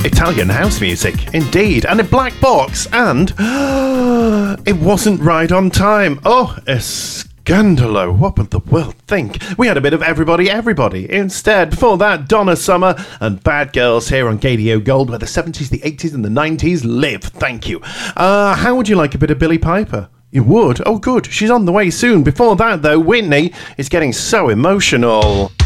Italian house music, indeed, and a black box, and it wasn't right on time. Oh, scandalo. What would the world think? We had a bit of everybody. Instead, before that, Donna Summer and Bad Girls here on Radio Gold, where the 70s, the 80s, and the 90s live. Thank you. How would you like a bit of Billie Piper? You would? Oh, good. She's on the way soon. Before that, though, Whitney is getting so emotional.